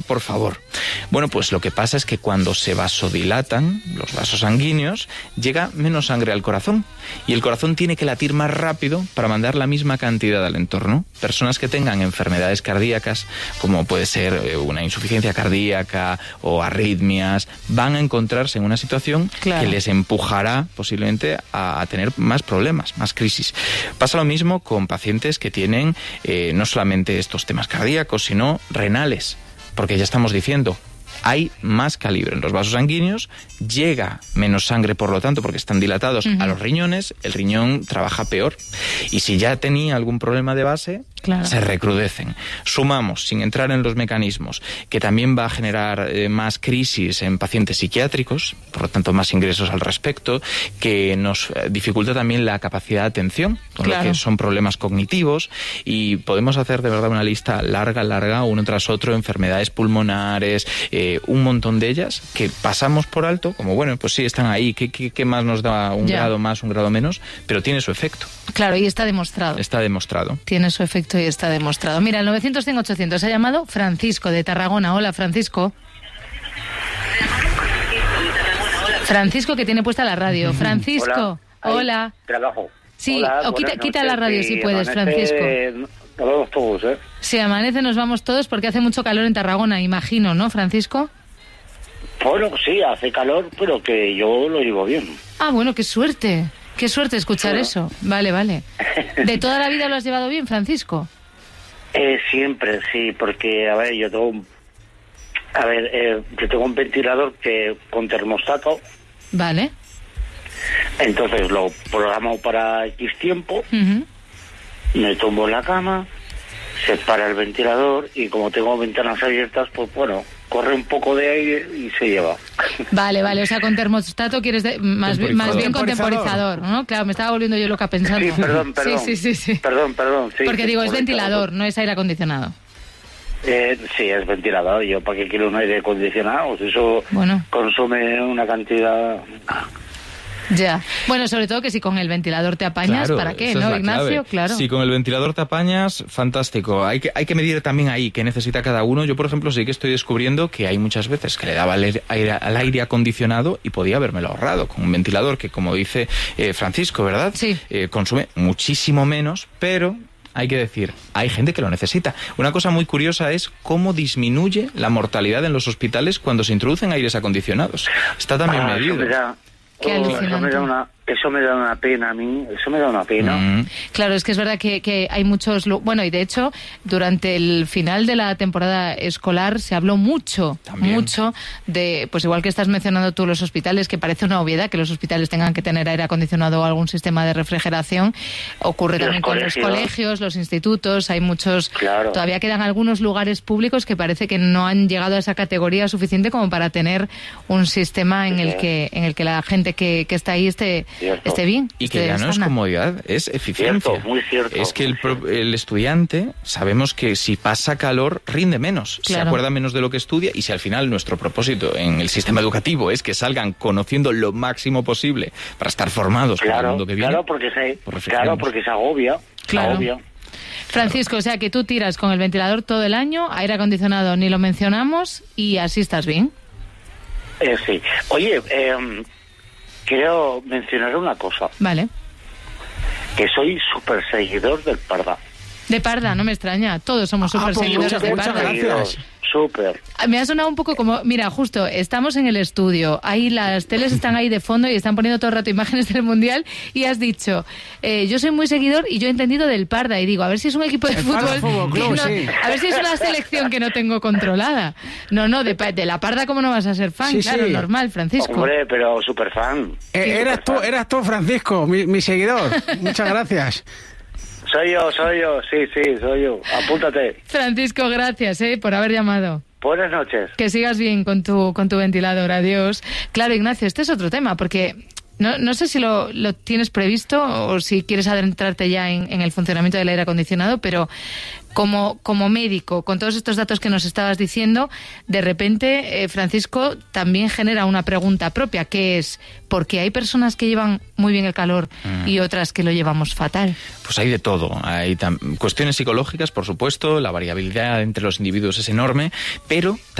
por favor. Bueno, pues lo que pasa es que cuando se vasodilatan los vasos sanguíneos, llega menos sangre al corazón y el corazón tiene que latir más rápido para mandar la misma cantidad al entorno. Personas que tengan enfermedades cardíacas, como puede ser una insuficiencia cardíaca o arritmias, van a encontrarse en una situación que les empujará posiblemente a tener más problemas, más crisis. Pasa lo mismo con pacientes que tienen no solamente estos temas cardíacos, sino renales, porque ya estamos diciendo, hay más calibre en los vasos sanguíneos, llega menos sangre, por lo tanto, porque están dilatados a los riñones, el riñón trabaja peor. Y si ya tenía algún problema de base, se recrudecen. Sumamos, sin entrar en los mecanismos, que también va a generar más crisis en pacientes psiquiátricos, por lo tanto, más ingresos al respecto, que nos dificulta también la capacidad de atención, con lo que son problemas cognitivos, y podemos hacer de verdad una lista larga, uno tras otro, enfermedades pulmonares, un montón de ellas que pasamos por alto, como bueno, pues sí, están ahí, ¿qué más nos da un grado más, un grado menos? Pero tiene su efecto. Claro, y está demostrado. Está demostrado. Tiene su efecto y está demostrado. Mira, el 900-100-800 ha llamado Francisco de Tarragona. Hola, Francisco. Francisco, que tiene puesta la radio. Francisco, hola. Trabajo. Sí, hola, o quita la radio si puedes, Francisco. Nos vamos todos, ¿eh? Si amanece nos vamos todos porque hace mucho calor en Tarragona, imagino, ¿no, Francisco? Bueno, sí, hace calor, pero que yo lo llevo bien. Ah, bueno, qué suerte. Qué suerte escuchar eso. Vale. ¿De toda la vida lo has llevado bien, Francisco? Siempre, sí, porque, a ver, yo tengo un ventilador con termostato. Vale. Entonces lo programo para X tiempo. Me tumbo en la cama, se para el ventilador y como tengo ventanas abiertas, pues bueno, corre un poco de aire y se lleva. Vale, o sea, con termostato quieres más bien con temporizador, ¿no? Claro, me estaba volviendo yo loca pensando. Sí, perdón. Sí. Perdón, sí. Porque digo, es ventilador, no es aire acondicionado. Sí, es ventilador. Yo, ¿para qué quiero un aire acondicionado? Eso consume una cantidad... Ya. Bueno, sobre todo que si con el ventilador te apañas, ¿para qué? ¿No, Ignacio? Claro. Si con el ventilador te apañas, fantástico. Hay que medir también ahí qué necesita cada uno. Yo, por ejemplo, sí que estoy descubriendo que hay muchas veces que le daba al aire acondicionado y podía habérmelo ahorrado con un ventilador que, como dice Francisco, ¿verdad? Sí. Consume muchísimo menos, pero... Hay que decir, hay gente que lo necesita. Una cosa muy curiosa es cómo disminuye la mortalidad en los hospitales cuando se introducen aires acondicionados. Está también medido. Qué alucinante. Eso me da una pena a mí, eso me da una pena. Claro, es que es verdad que hay muchos... Bueno, y de hecho, durante el final de la temporada escolar se habló mucho de, pues igual que estás mencionando tú los hospitales, que parece una obviedad que los hospitales tengan que tener aire acondicionado o algún sistema de refrigeración. Ocurre también con los colegios, los institutos, hay muchos... Claro. Todavía quedan algunos lugares públicos que parece que no han llegado a esa categoría suficiente como para tener un sistema en el que la gente que está ahí esté bien. Y que ya no es comodidad, es eficiencia. Cierto, muy cierto. Es que el estudiante, sabemos que si pasa calor, rinde menos, se acuerda menos de lo que estudia, y si al final nuestro propósito en el sistema educativo es que salgan conociendo lo máximo posible para estar formados para el mundo que viene. Porque se agobia. Claro. Francisco, o sea que tú tiras con el ventilador todo el año, aire acondicionado ni lo mencionamos, y así estás bien. Sí. Oye, quiero mencionar una cosa. Vale. Que soy súper seguidor del Parda. De Parda, no me extraña. Todos somos súper seguidores de Parda. Gracias. Súper. Me ha sonado un poco como... Mira, justo, estamos en el estudio. Ahí las teles están ahí de fondo y están poniendo todo el rato imágenes del Mundial, y has dicho, yo soy muy seguidor y yo he entendido del Parda. Y digo, a ver si es un equipo de fútbol. A ver si es una selección que no tengo controlada. No, de la Parda, ¿cómo no vas a ser fan? Claro, normal, Francisco. Hombre, pero súper fan. Eras tú, Francisco, mi seguidor. Muchas gracias. Soy yo, sí, soy yo. Apúntate. Francisco, gracias por haber llamado. Buenas noches. Que sigas bien con tu ventilador, adiós. Claro, Ignacio, este es otro tema, porque no sé si lo tienes previsto o si quieres adentrarte ya en el funcionamiento del aire acondicionado, pero como médico, con todos estos datos que nos estabas diciendo, de repente, Francisco, también genera una pregunta propia, que es, ¿por qué hay personas que llevan muy bien el calor y otras que lo llevamos fatal? Pues hay de todo. Hay cuestiones psicológicas, por supuesto, la variabilidad entre los individuos es enorme, pero